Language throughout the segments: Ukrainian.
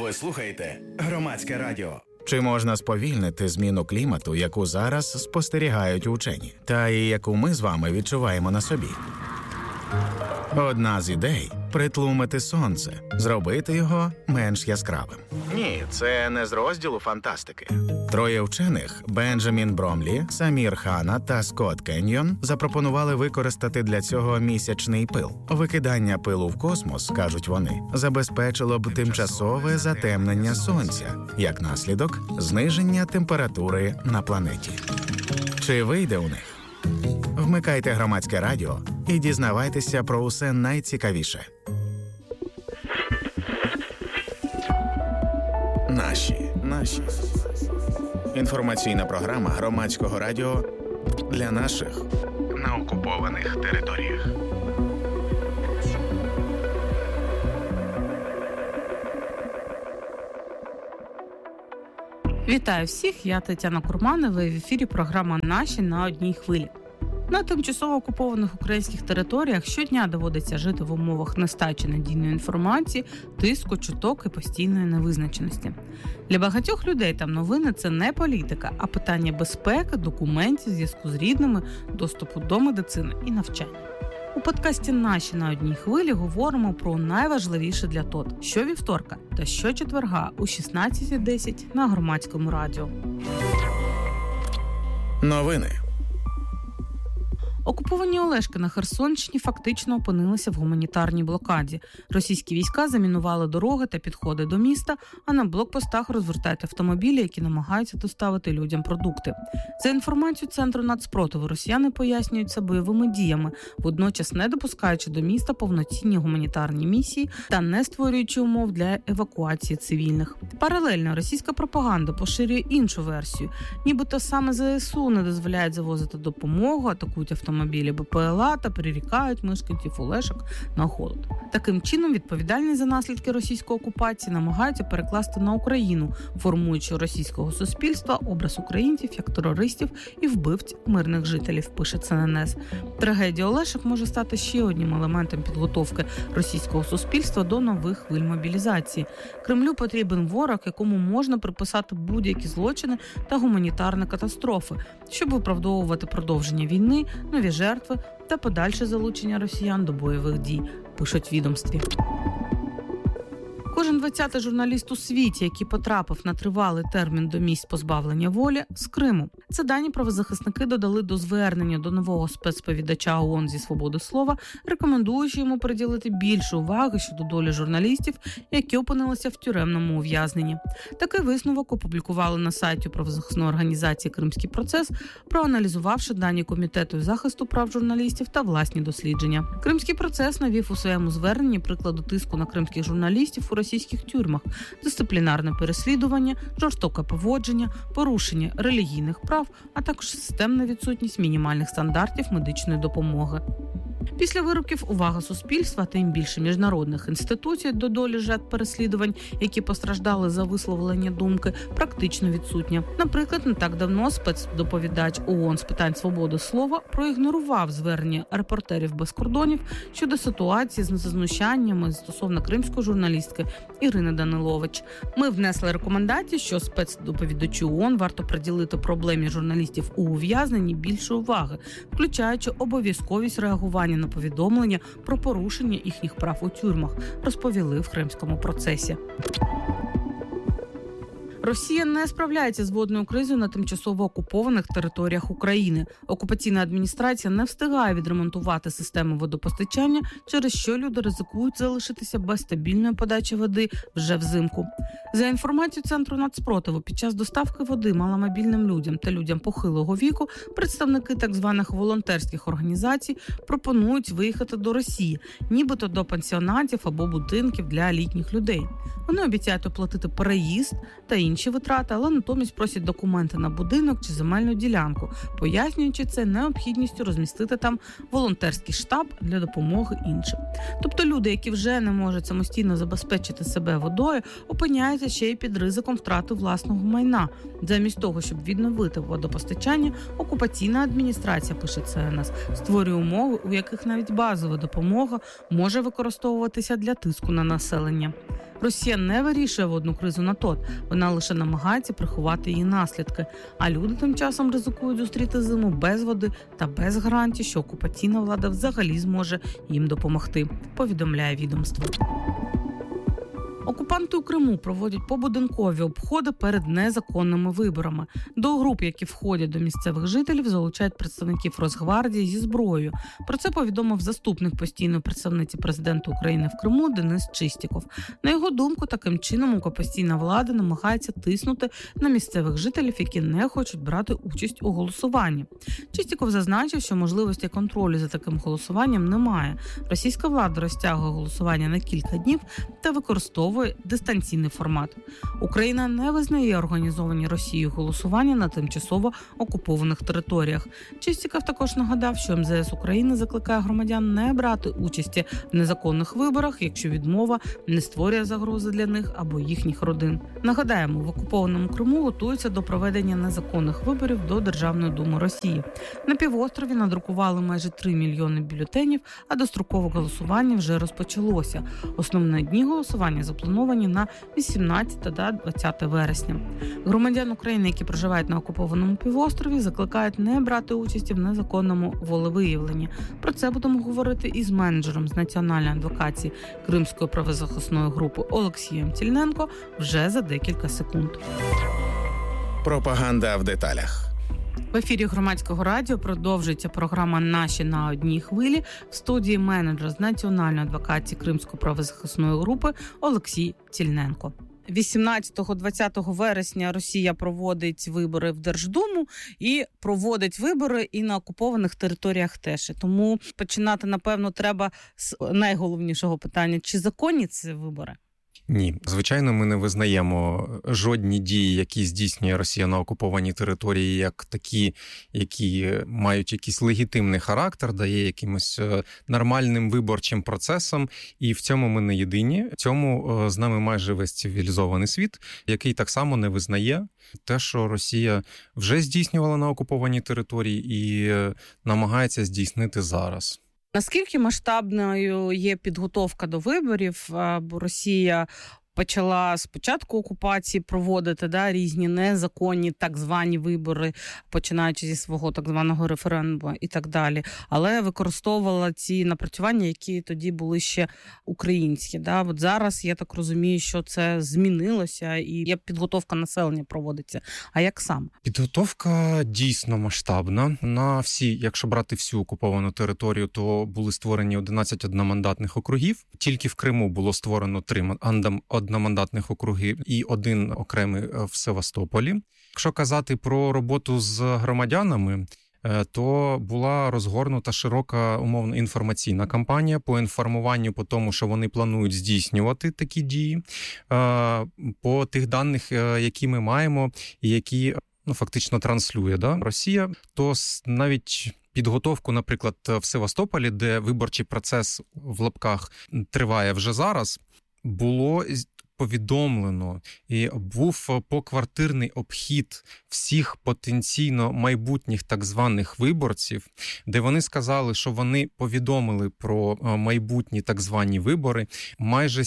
Ви слухаєте Громадське радіо. Чи можна сповільнити зміну клімату, яку зараз спостерігають учені, та і яку ми з вами відчуваємо на собі? Одна з ідей – притлумити сонце, зробити його менш яскравим. Ні, це не з розділу фантастики. Троє вчених – Бенджамін Бромлі, Самір Хана та Скотт Кеньйон – запропонували використати для цього місячний пил. Викидання пилу в космос, кажуть вони, забезпечило б тимчасове затемнення сонця, як наслідок – зниження температури на планеті. Чи вийде у них? Вмикайте Громадське радіо і дізнавайтеся про усе найцікавіше. Наші. Інформаційна програма Громадського радіо для наших на окупованих територіях. Вітаю всіх, я Тетяна Курманова, і в ефірі програма «Наші» на одній хвилі. На тимчасово окупованих українських територіях щодня доводиться жити в умовах нестачі надійної інформації, тиску, чуток і постійної невизначеності. Для багатьох людей там новини – це не політика, а питання безпеки, документів, зв'язку з рідними, доступу до медицини і навчання. У подкасті «Наші» на одній хвилі говоримо про найважливіше для ТОТ – щовівторка та щочетверга о 16:10 на Громадському радіо. Новини. Окуповані Олешки на Херсонщині фактично опинилися в гуманітарній блокаді. Російські війська замінували дороги та підходи до міста, а на блокпостах розвертають автомобілі, які намагаються доставити людям продукти. За інформацією Центру нацпротиву, росіяни пояснюють це бойовими діями, водночас не допускаючи до міста повноцінні гуманітарні місії та не створюючи умов для евакуації цивільних. Паралельно російська пропаганда поширює іншу версію. Нібито саме ЗСУ не дозволяють завозити допомогу, атакують автомобілі БПЛА та прирікають мешканців Олешок на холод. Таким чином, відповідальність за наслідки російської окупації намагаються перекласти на Україну, формуючи російського суспільства образ українців як терористів і вбивць мирних жителів, пише ЦННС. Трагедія Олешок може стати ще одним елементом підготовки російського суспільства до нових хвиль мобілізації. Кремлю потрібен ворог, якому можна приписати будь-які злочини та гуманітарні катастрофи, щоб виправдовувати продовження війни, нові жертви та подальше залучення росіян до бойових дій, пишуть в відомстві. Кожен 20-й журналіст у світі, який потрапив на тривалий термін до місць позбавлення волі, з Криму. Це дані правозахисники додали до звернення до нового спецповідача ООН зі свободи слова, рекомендуючи йому приділити більше уваги щодо долі журналістів, які опинилися в тюремному ув'язненні. Такий висновок опублікували на сайті правозахисної організації «Кримський процес», проаналізувавши дані Комітету захисту прав журналістів та власні дослідження. «Кримський процес» навів у своєму зверненні прикладу тиску на кримських журналістів у російських тюрмах, дисциплінарне переслідування, жорстоке поводження, порушення релігійних прав, а також системна відсутність мінімальних стандартів медичної допомоги. Після вироків увага суспільства, тим більше міжнародних інституцій до долі жертв переслідувань, які постраждали за висловлення думки, практично відсутня. Наприклад, не так давно спецдоповідач ООН з питань свободи слова проігнорував звернення «Репортерів без кордонів» щодо ситуації з знущаннями стосовно кримської журналістки Ірини Данилович. Ми внесли рекомендацію, що спецдоповідачу ООН варто приділити проблемі журналістів у ув'язненні більше уваги, включаючи обов'язковість реагування на повідомлення про порушення їхніх прав у тюрмах, розповіли в Кримському процесі. Росія не справляється з водною кризою на тимчасово окупованих територіях України. Окупаційна адміністрація не встигає відремонтувати систему водопостачання, через що люди ризикують залишитися без стабільної подачі води вже взимку. За інформацією Центру нацпротиву, під час доставки води маломобільним людям та людям похилого віку представники так званих волонтерських організацій пропонують виїхати до Росії, нібито до пансіонатів або будинків для літніх людей. Вони обіцяють оплатити переїзд та інші витрати, але натомість просять документи на будинок чи земельну ділянку, пояснюючи це необхідністю розмістити там волонтерський штаб для допомоги іншим. Тобто люди, які вже не можуть самостійно забезпечити себе водою, опиняються ще й під ризиком втрати власного майна. Замість того, щоб відновити водопостачання, окупаційна адміністрація, пише ЦНС, створює умови, у яких навіть базова допомога може використовуватися для тиску на населення. Росія не вирішує водну кризу на тот, вона лише намагається приховати її наслідки, а люди тим часом ризикують зустріти зиму без води та без гарантій, що окупаційна влада взагалі зможе їм допомогти, повідомляє відомство. Окупанти у Криму проводять побудинкові обходи перед незаконними виборами. До груп, які входять до місцевих жителів, залучають представників Росгвардії зі зброєю. Про це повідомив заступник постійної представниці президента України в Криму Денис Чистіков. На його думку, таким чином окупаційна влада намагається тиснути на місцевих жителів, які не хочуть брати участь у голосуванні. Чистіков зазначив, що можливості контролю за таким голосуванням немає. Російська влада розтягує голосування на кілька днів та використовує дистанційний формат. Україна не визнає організовані Росією голосування на тимчасово окупованих територіях. Чистіков також нагадав, що МЗС України закликає громадян не брати участі в незаконних виборах, якщо відмова не створює загрози для них або їхніх родин. Нагадаємо, в окупованому Криму готуються до проведення незаконних виборів до Державної думи Росії. На півострові надрукували майже 3 мільйони бюлетенів, а дострокове голосування вже розпочалося. Основні дні голосування заплановані на 18 та 20 вересня. Громадян України, які проживають на окупованому півострові, закликають не брати участі в незаконному волевиявленні. Про це будемо говорити із менеджером з національної адвокації Кримської правозахисної групи Олексієм Тільненко вже за декілька секунд. Пропаганда в деталях. В ефірі Громадського радіо продовжується програма «Наші на одній хвилі». В студії менеджер з національної адвокації Кримської правозахисної групи Олексій Тільненко. 18-20 вересня Росія проводить вибори в Держдуму і проводить вибори і на окупованих територіях теж. Тому починати, напевно, треба з найголовнішого питання. Чи законні ці вибори? Ні, звичайно, ми не визнаємо жодні дії, які здійснює Росія на окупованій території, як такі, які мають якийсь легітимний характер, дає якимось нормальним виборчим процесам, і в цьому ми не єдині. В цьому з нами майже весь цивілізований світ, який так само не визнає те, що Росія вже здійснювала на окупованій території і намагається здійснити зараз. Наскільки масштабною є підготовка до виборів? Бо Росія почала з початку окупації проводити різні незаконні так звані вибори, починаючи зі свого так званого референдуму і так далі. Але використовувала ці напрацювання, які тоді були ще українські. От зараз, я так розумію, що це змінилося і є підготовка населення проводиться. А як саме? Підготовка дійсно масштабна. На всі, якщо брати всю окуповану територію, то були створені 11 одномандатних округів. Тільки в Криму було створено 3 одномандатних округи і 1 окремий в Севастополі. Якщо казати про роботу з громадянами, то була розгорнута широка умовно інформаційна кампанія по інформуванню по тому, що вони планують здійснювати такі дії, по тих даних, які ми маємо і які фактично транслює Росія, то навіть підготовку, наприклад, в Севастополі, де виборчий процес в лапках триває вже зараз, було повідомлено і був поквартирний обхід всіх потенційно майбутніх так званих виборців, де вони сказали, що вони повідомили про майбутні так звані вибори майже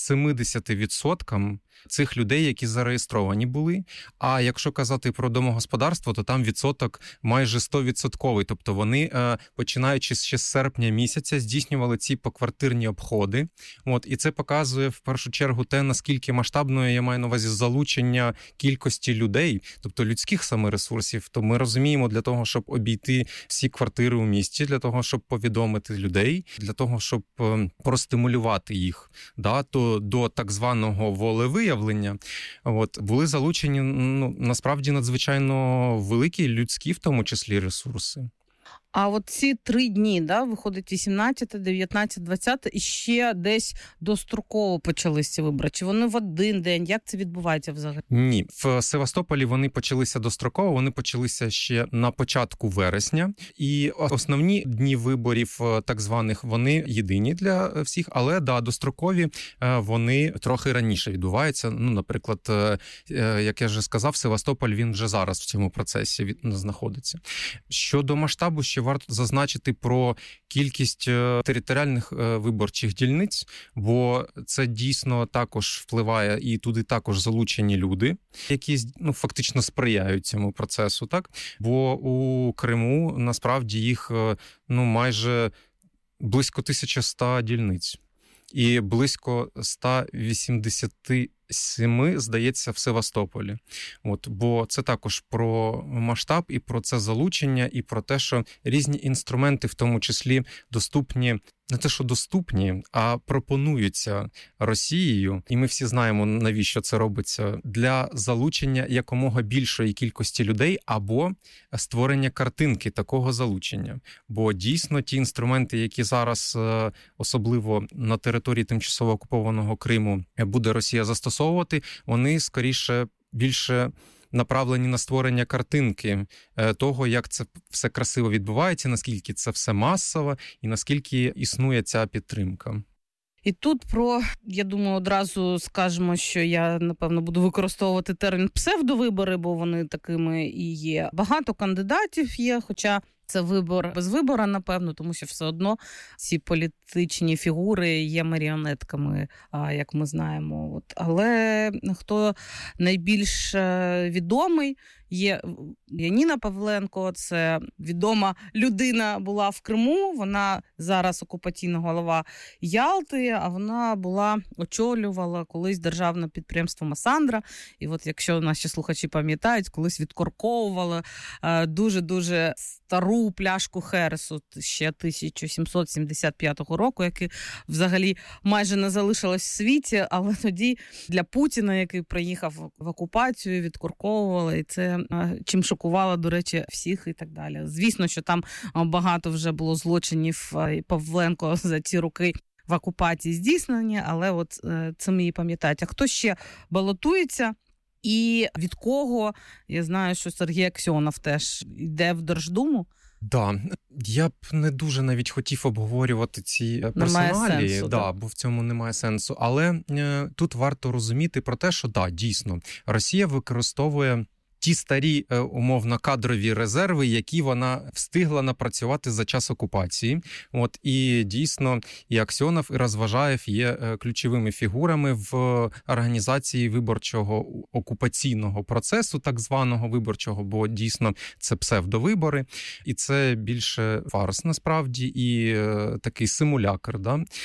70% цих людей, які зареєстровані були. А якщо казати про домогосподарство, то там відсоток майже 100%. Тобто вони, починаючи ще з серпня місяця, здійснювали ці поквартирні обходи. І це показує в першу чергу те, наскільки масштабною, я маю на увазі, залучення кількості людей, тобто людських саме ресурсів. То ми розуміємо, для того, щоб обійти всі квартири у місті, для того, щоб повідомити людей, для того, щоб простимулювати їх то до так званого волевиявлення, були залучені насправді надзвичайно великі людські, в тому числі, ресурси. А от ці 3 дні, виходить 18, 19, 20, і ще десь достроково почалися ці вибори? Чи вони в один день? Як це відбувається взагалі? Ні, в Севастополі вони почалися достроково, вони почалися ще на початку вересня. І основні дні виборів, так званих, вони єдині для всіх, але, дострокові вони трохи раніше відбуваються. Наприклад, як я вже сказав, Севастополь, він вже зараз в цьому процесі знаходиться. Щодо масштабу, ще варто зазначити про кількість територіальних виборчих дільниць, бо це дійсно також впливає, і туди також залучені люди, які фактично сприяють цьому процесу, так? Бо у Криму насправді їх майже близько 1100 дільниць. І близько 187, здається, в Севастополі. Бо це також про масштаб і про це залучення, і про те, що різні інструменти, в тому числі доступні, не те, що доступні, а пропонуються Росією. І ми всі знаємо, навіщо це робиться, для залучення якомога більшої кількості людей або створення картинки такого залучення. Бо дійсно ті інструменти, які зараз, особливо на території тимчасово окупованого Криму, буде Росія застосовувати, вони скоріше більше направлені на створення картинки того, як це все красиво відбувається, наскільки це все масово і наскільки існує ця підтримка. І тут я думаю, одразу скажемо, що я, напевно, буду використовувати термін псевдовибори, бо вони такими і є. Багато кандидатів є, хоча це вибор без вибора, напевно, тому що все одно ці політичні фігури є маріонетками, як ми знаємо. Але хто найбільш відомий, є Яніна Павленко, це відома людина була в Криму, вона зараз окупаційна голова Ялти, а вона очолювала колись державне підприємство «Масандра». І якщо наші слухачі пам'ятають, колись відкорковувала дуже-дуже стару пляшку Хересу ще 1775 року, яка взагалі майже не залишилась в світі, але тоді для Путіна, який приїхав в окупацію, відкорковувала, і це чим шокувала, до речі, всіх і так далі. Звісно, що там багато вже було злочинів Павленко за ці роки в окупації здійснені, але це ми і пам'ятають. А хто ще балотується? І від кого? Я знаю, що Сергій Аксьонов теж йде в Держдуму. Да, я б не дуже навіть хотів обговорювати ці персоналі, бо в цьому немає сенсу. Але тут варто розуміти про те, що дійсно, Росія використовує ті старі, умовно, кадрові резерви, які вона встигла напрацювати за час окупації. І дійсно, і Аксьонов, і Розважаєв є ключовими фігурами в організації виборчого окупаційного процесу, так званого виборчого, бо дійсно це псевдовибори, і це більше фарс, насправді, і такий симулякр,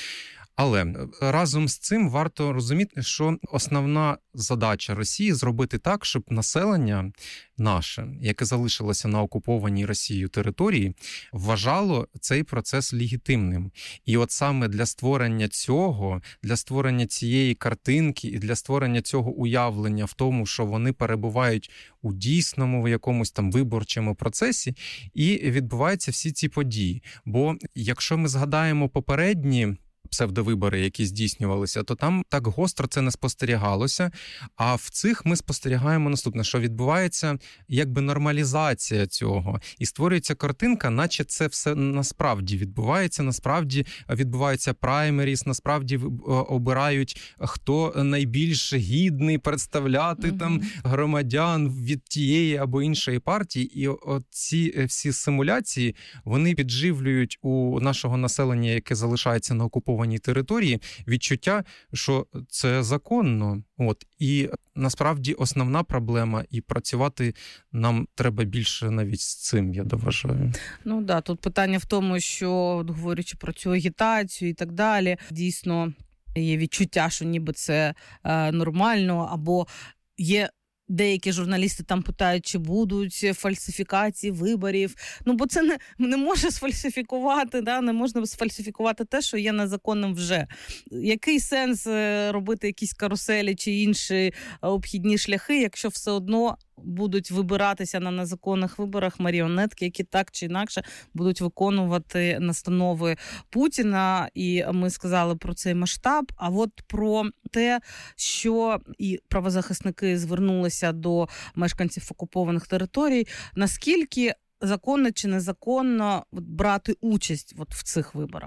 Але разом з цим варто розуміти, що основна задача Росії – зробити так, щоб населення наше, яке залишилося на окупованій Росією території, вважало цей процес легітимним. І саме для створення цього, для створення цієї картинки і для створення цього уявлення в тому, що вони перебувають у дійсному якомусь там виборчому процесі, і відбуваються всі ці події. Бо якщо ми згадаємо попередні псевдовибори, які здійснювалися, то там так гостро це не спостерігалося. А в цих ми спостерігаємо наступне, що відбувається якби нормалізація цього. І створюється картинка, наче це все насправді відбувається, насправді відбувається праймеріс, насправді обирають, хто найбільш гідний представляти там громадян від тієї або іншої партії. І ці всі симуляції, вони підживлюють у нашого населення, яке залишається на окупованій території, відчуття, що це законно. І насправді основна проблема, і працювати нам треба більше навіть з цим, я вважаю. Тут питання в тому, що, говорячи про цю агітацію і так далі, дійсно є відчуття, що ніби це нормально, або є деякі журналісти там питають, чи будуть фальсифікації виборів. Бо це не може сфальсифікувати, не можна сфальсифікувати те, що є незаконним вже. Який сенс робити якісь каруселі чи інші обхідні шляхи, якщо все одно будуть вибиратися на незаконних виборах маріонетки, які так чи інакше будуть виконувати настанови Путіна. І ми сказали про цей масштаб, а про те, що і правозахисники звернулися до мешканців окупованих територій, наскільки законно чи незаконно брати участь в цих виборах?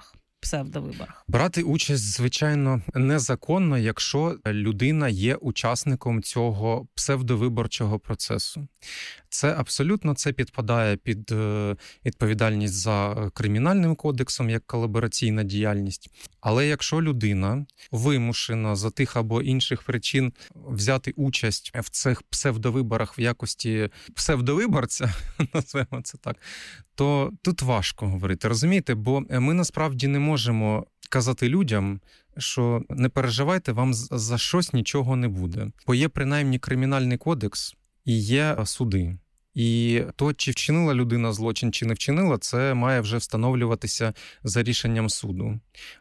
псевдовиборах? Брати участь, звичайно, незаконно, якщо людина є учасником цього псевдовиборчого процесу. Це абсолютно підпадає під відповідальність за Кримінальним кодексом як колабораційна діяльність. Але якщо людина вимушена за тих або інших причин взяти участь в цих псевдовиборах в якості псевдовиборця, назвемо це так, то тут важко говорити, розумієте? Бо ми насправді не можемо казати людям, що не переживайте, вам за щось нічого не буде. Бо є принаймні Кримінальний кодекс і є суди. І то, чи вчинила людина злочин, чи не вчинила, це має вже встановлюватися за рішенням суду.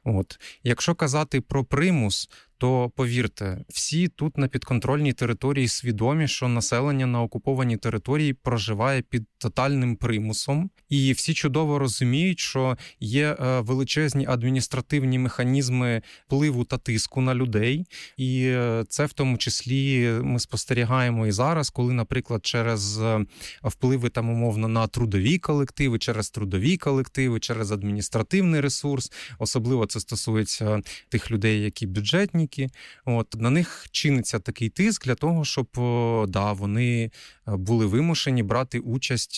Якщо казати про примус, то, повірте, всі тут на підконтрольній території свідомі, що населення на окупованій території проживає під тотальним примусом. І всі чудово розуміють, що є величезні адміністративні механізми впливу та тиску на людей. І це в тому числі ми спостерігаємо і зараз, коли, наприклад, через впливи там умовно на трудові колективи, через адміністративний ресурс, особливо це стосується тих людей, які бюджетніки, на них чиниться такий тиск для того, щоб вони були вимушені брати участь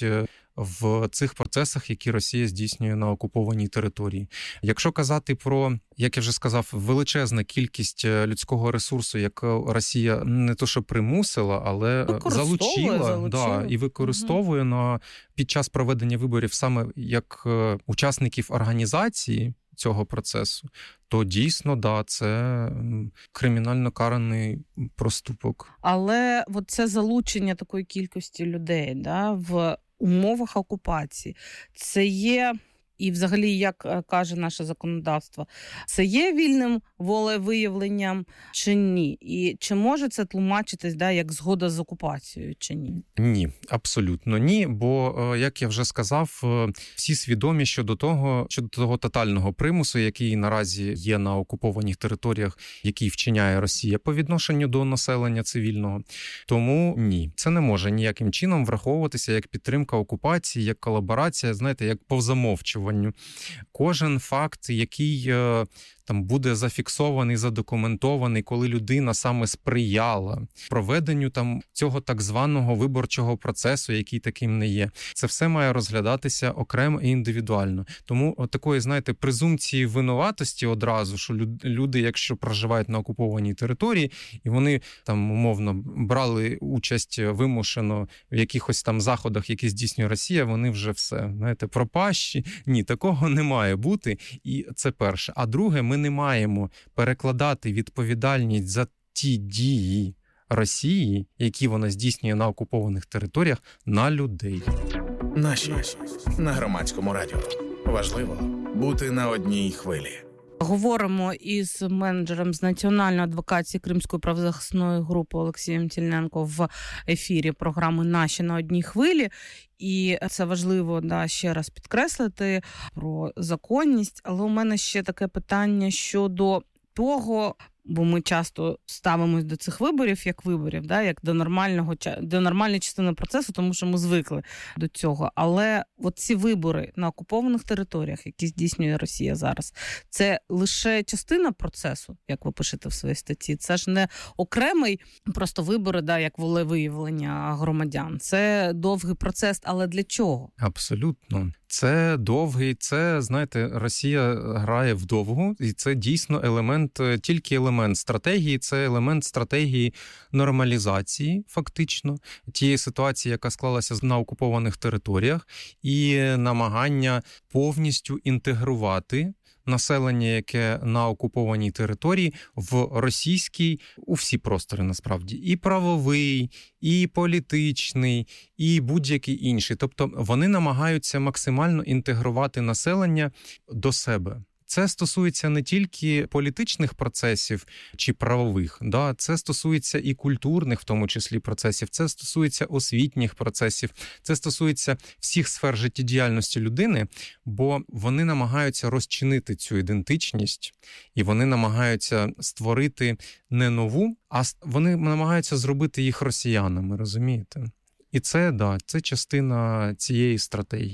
в цих процесах, які Росія здійснює на окупованій території. Якщо казати про, як я вже сказав, величезна кількість людського ресурсу, яку Росія не то що примусила, але залучила. І використовує під час проведення виборів саме як учасників організації цього процесу, то дійсно, це кримінально караний проступок. Але це залучення такої кількості людей в умовах окупації, це є, і взагалі, як каже наше законодавство, це є вільним волевиявленням чи ні? І чи може це тлумачитись як згода з окупацією чи ні? Ні, абсолютно ні, бо, як я вже сказав, всі свідомі щодо того тотального примусу, який наразі є на окупованих територіях, який вчиняє Росія по відношенню до населення цивільного. Тому ні, це не може ніяким чином враховуватися як підтримка окупації, як колаборація, як по замовчуванню. Кожен факт, який там буде зафіксований, задокументований, коли людина саме сприяла проведенню цього так званого виборчого процесу, який таким не є. Це все має розглядатися окремо і індивідуально. Тому такої, презумпції винуватості одразу, що люди, якщо проживають на окупованій території, і вони умовно брали участь вимушено в якихось заходах, які здійснює Росія, вони вже все, пропащі. Ні, такого не має бути. І це перше. А друге, ми не маємо перекладати відповідальність за ті дії Росії, які вона здійснює на окупованих територіях, на людей. Наші на Громадському радіо. Важливо бути на одній хвилі. Говоримо із менеджером з національної адвокації Кримської правозахисної групи Олексієм Тільненко в ефірі програми «Наші на одній хвилі». І це важливо ще раз підкреслити про законність. Але у мене ще таке питання щодо того, бо ми часто ставимось до цих виборів як виборів, як до нормальної частини процесу, тому що ми звикли до цього. Але ці вибори на окупованих територіях, які здійснює Росія зараз, це лише частина процесу, як ви пишете в своїй статті. Це ж не окремий просто вибори, як волевиявлення громадян. Це довгий процес, але для чого? Абсолютно. Це довгий, Росія грає вдовгу, і це дійсно тільки елемент стратегії, це елемент стратегії нормалізації, фактично, тієї ситуації, яка склалася на окупованих територіях, і намагання повністю інтегрувати населення, яке на окупованій території, в російський, у всі простори насправді, і правовий, і політичний, і будь-який інший. Тобто вони намагаються максимально інтегрувати населення до себе. Це стосується не тільки політичних процесів чи правових, це стосується і культурних, в тому числі, процесів, це стосується освітніх процесів, це стосується всіх сфер життєдіяльності людини, бо вони намагаються розчинити цю ідентичність, і вони намагаються створити не нову, а вони намагаються зробити їх росіянами, розумієте? І це частина цієї стратегії.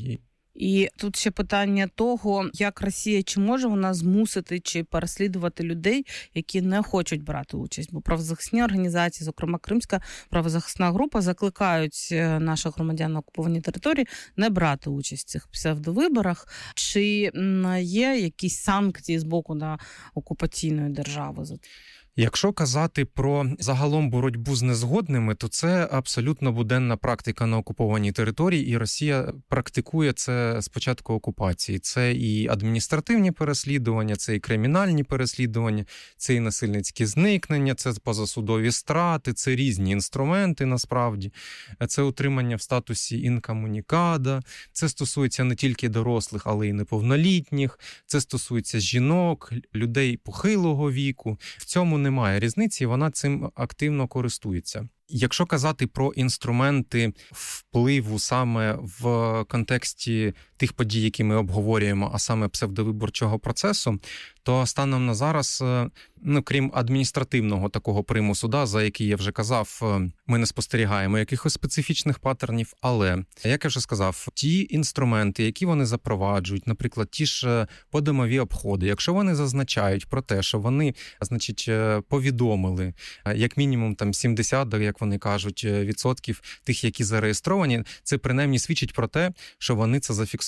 І тут ще питання того, як Росія, чи може вона змусити чи переслідувати людей, які не хочуть брати участь. Бо правозахисні організації, зокрема Кримська правозахисна група, закликають наших громадян на окупованій території не брати участь в цих псевдовиборах. Чи є якісь санкції з боку окупаційної держави? Якщо казати про загалом боротьбу з незгодними, то це абсолютно буденна практика на окупованій території, і Росія практикує це з початку окупації. Це і адміністративні переслідування, це і кримінальні переслідування, це і насильницькі зникнення, це позасудові страти, це різні інструменти насправді. Це утримання в статусі інкомунікада, це стосується не тільки дорослих, але й неповнолітніх, це стосується жінок, людей похилого віку. В цьому немає різниці, вона цим активно користується. Якщо казати про інструменти впливу саме в контексті тих подій, які ми обговорюємо, а саме псевдовиборчого процесу, то станом на зараз, крім адміністративного такого примусу, за який я вже казав, ми не спостерігаємо якихось специфічних паттернів, але, як я вже сказав, ті інструменти, які вони запроваджують, наприклад, ті ж подомові обходи, якщо вони зазначають про те, що вони, повідомили, як мінімум 70, як вони кажуть, відсотків тих, які зареєстровані, це принаймні свідчить про те, що вони це зафіксували